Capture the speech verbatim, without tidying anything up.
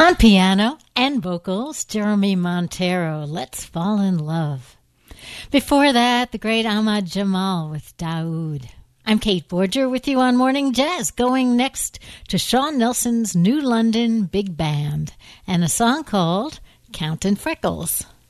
On piano and vocals, Jeremy Montero, Let's Fall in Love. Before that, the great Ahmad Jamal with Daoud. I'm Kate Borger with you on Morning Jazz, going next to Sean Nelson's New London Big Band and a song called Countin' Freckles.